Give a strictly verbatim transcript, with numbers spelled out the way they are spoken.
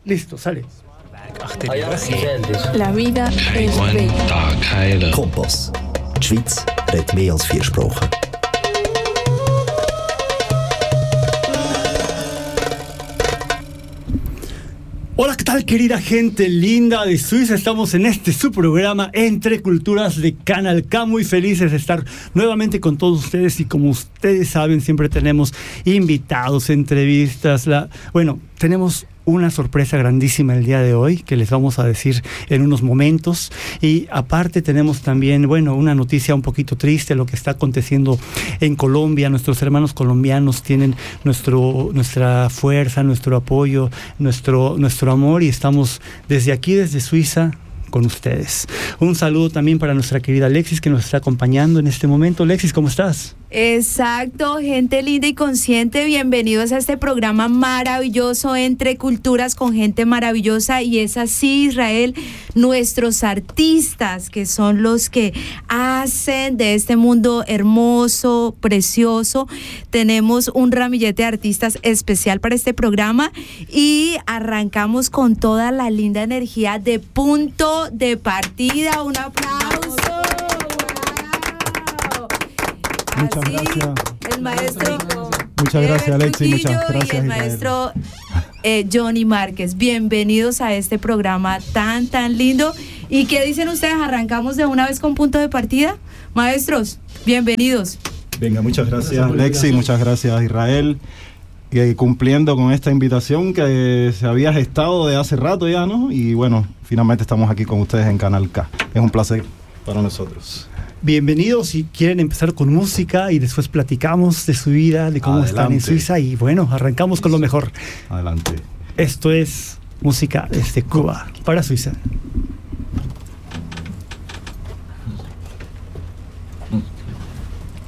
Listo, sale. La vida es bella. Kompass. Die Schweiz redet mehr als vier Sprachen. Hola, ¿qué tal, querida gente linda de Suiza? Estamos en este su programa Entre Culturas de Canal K. Muy felices de estar nuevamente con todos ustedes y como ustedes saben, siempre tenemos invitados, entrevistas. La... Bueno, tenemos una sorpresa grandísima el día de hoy que les vamos a decir en unos momentos, y aparte tenemos también, bueno, una noticia un poquito triste, lo que está aconteciendo en Colombia. Nuestros hermanos colombianos tienen nuestro, nuestra fuerza, nuestro apoyo, nuestro, nuestro amor, y estamos desde aquí, desde Suiza, con ustedes. Un saludo también para nuestra querida Alexis, que nos está acompañando en este momento. Alexis, ¿cómo estás? Exacto, gente linda y consciente, bienvenidos a este programa maravilloso Entre Culturas con gente maravillosa. Y es así, Israel, nuestros artistas, que son los que hacen de este mundo hermoso, precioso. Tenemos un ramillete de artistas especial para este programa y arrancamos con toda la linda energía de Punto de Partida. Un aplauso. Muchas Así, gracias. El maestro. Muchas gracias, Alexis. Muchas Trujillo gracias, y el Israel. maestro eh, Johnny Márquez. Bienvenidos a este programa tan, tan lindo. ¿Y qué dicen ustedes? ¿Arrancamos de una vez con Punto de Partida? Maestros, bienvenidos. Venga, muchas gracias, Alexis. Muchas gracias, Israel. Y cumpliendo con esta invitación que se había gestado de hace rato ya, ¿no? Y bueno, finalmente estamos aquí con ustedes en Canal K. Es un placer para nosotros. Bienvenidos. Si quieren empezar con música y después platicamos de su vida, de cómo Adelante. están en Suiza, y bueno, arrancamos con lo mejor. Adelante. Esto es música desde Cuba para Suiza.